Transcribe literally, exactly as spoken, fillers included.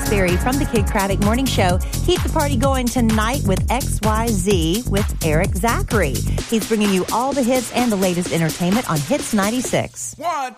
Berry from the Kid Craddock Morning Show. Keep the party going tonight with X Y Z with Eric Zachary. He's bringing you all the hits and the latest entertainment on Hits ninety-six. One,